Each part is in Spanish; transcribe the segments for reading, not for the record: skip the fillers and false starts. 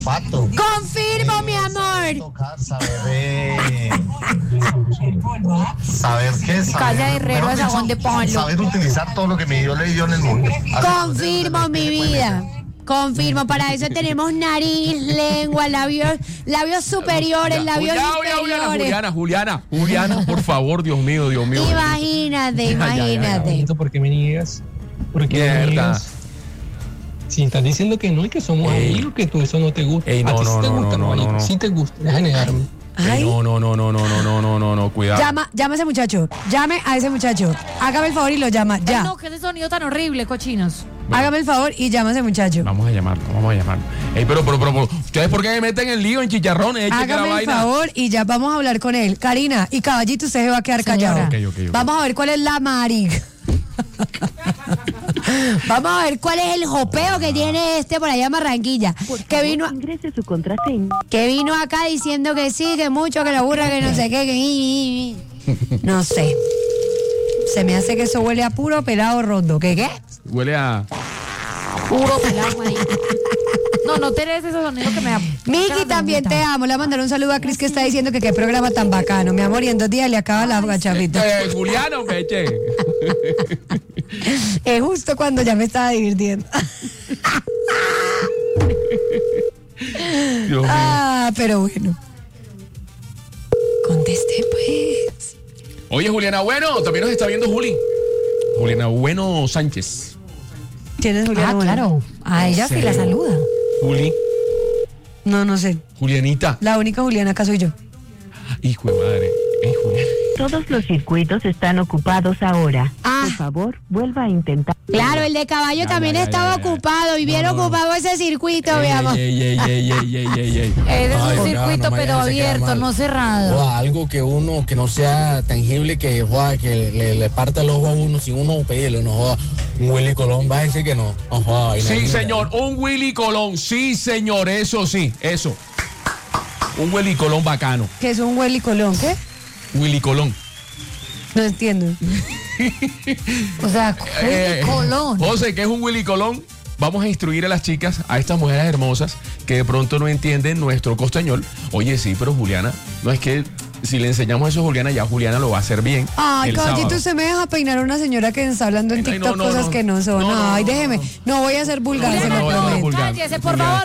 Pato. Confirmo, mi amor. Tocar saber qué, Casa de herrero a sabón de palo. Saber utilizar todo lo que mi Dios le dio en el mundo. Confirmo, mi vida. Confirmo, para eso tenemos nariz, lengua, labios superiores, labios inferiores. Juliana, por favor, Dios mío. Imagínate. ¿Por qué me niegas? ¿Por qué me niegas? Si estás diciendo que no y que somos amigos, que tú eso no te gusta. No, a ti sí te gusta, no. Sí te gusta, deja de negarme. No, cuidado. Llama a ese muchacho. Llame a ese muchacho. Hágame el favor y lo llama, ya. No, que ese sonido tan horrible, cochinos. Bueno. Hágame el favor y llama a ese muchacho. Vamos a llamarlo. Pero, ¿ustedes por qué me meten en lío, en chicharrones? Hágame el favor y ya vamos a hablar con él. Karina y Caballito, usted se va a quedar callado. Okay. Vamos a ver cuál es la marica. Vamos a ver cuál es el jopeo que tiene por allá en Barranquilla. Que vino, ingrese su contraseña. Que vino acá diciendo que sí, que mucho, que lo aburra, que no sé qué, que... No sé. Se me hace que eso huele a puro pelado rondo. ¿Qué? Huele a... Puro pelado, marico. No tenés esos sonidos que me da. Miki, también te amo. Le voy a mandar un saludo a Cris que está diciendo que qué programa tan bacano. Mi amor, y en 2 días le acaba la gacharrita. Juliano, peche. Es justo cuando ya me estaba divirtiendo. Dios mío. Pero bueno. Conteste, pues. Oye, Juliana Bueno, también nos está viendo Juliana Bueno Sánchez. ¿Quién es Juliana Bueno? Claro. A ella sí la saluda. Juli. No sé. Julianita. La única Juliana acá soy yo. Hijo de madre. Juliana. Todos los circuitos están ocupados ahora. Por favor, vuelva a intentar. Claro, el de caballo también estaba ocupado y bien ocupado ese circuito, mi amor. Ey. Es un circuito pero abierto, no cerrado. Algo que no sea tangible, que le parta el ojo a uno sin uno pedirle, no joda. Un Willy Colón, va a decir que no. Sí, señor, un Willy Colón, sí, señor, eso sí, eso. Un Willy Colón bacano. ¿Qué es un Willy Colón? ¿Qué? Willy Colón. No entiendo. O sea, Willy Colón. José, ¿qué es un Willy Colón? Vamos a instruir a las chicas, a estas mujeres hermosas que de pronto no entienden nuestro costañol. Oye, sí, pero Juliana, no es que si le enseñamos eso a Juliana, ya Juliana lo va a hacer bien. Ay, Caballito, usted me deja peinar a una señora que está hablando en TikTok cosas que no son. Ay, déjeme. No voy a ser vulgar, se me promete. Cállese, por favor.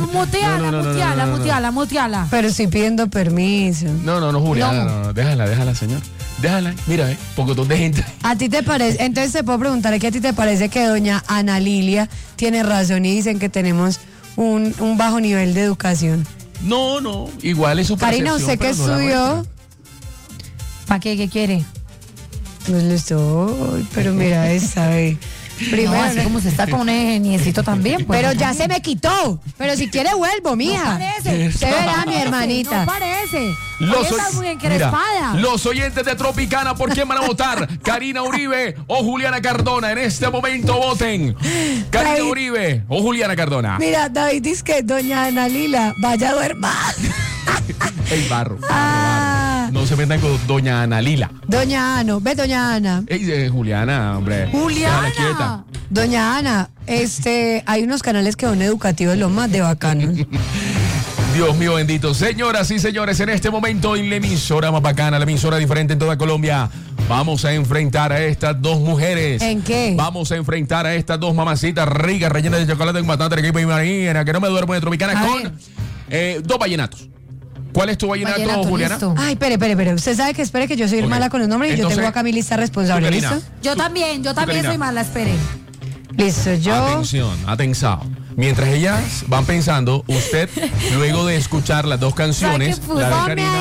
Muteala. Pero estoy pidiendo permiso. No, Juliana, no. Déjala, señor. Déjala, mira, pocotón de gente. ¿A ti te parece? Entonces te puedo preguntar, ¿qué a ti te parece que doña Ana Lilia tiene razón y dicen que tenemos un bajo nivel de educación? No, igual es su percepción. Karina, ¿usted qué estudió? ¿Para qué? ¿Qué quiere? Pues lo estoy, pero mira esa, Primero, no, así como se está con un ingeniecito también. Pues, pero ya se me quitó. Pero si quiere vuelvo, mija. No parece. Se verá, mi hermanita. No parece. Estás muy encrespada. Los oyentes de Tropicana, ¿por quién van a votar? ¿Karina Uribe o Juliana Cardona? En este momento voten. Karina Uribe o Juliana Cardona. Mira, David dice que doña Ana Lila vaya a duermar. El barro. No se metan con doña Ana Lila. Doña Ana, ve doña Ana. Juliana, hombre. Juliana. Doña Ana, hay unos canales que son educativos, lo más de bacanos. Dios mío bendito. Señoras y señores, en este momento en la emisora más bacana, la emisora diferente en toda Colombia, vamos a enfrentar a estas dos mujeres. ¿En qué? Vamos a enfrentar a estas dos mamacitas ricas, rellenas de chocolate con bastante equipo y marina, que no me duermo de Tropicana, con 2 vallenatos. ¿Cuál es tu vallenato, Juliana? Listo. Ay, espere. Usted sabe que espere que yo soy mala con los nombres y yo tengo acá mi lista responsable. ¿Listo? Yo también soy mala, espere. Listo, yo. Atención. Mientras ellas van pensando, usted, luego de escuchar las dos canciones, la de Karina,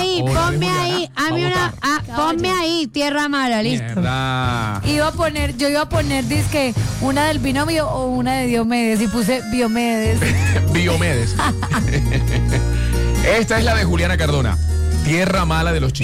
ponme ahí, Tierra Mala, listo. Mierda. Yo iba a poner, dizque, una del binomio o una de Diomedes, y puse Diomedes. Esta es la de Juliana Cardona, Tierra Mala de los Chicos.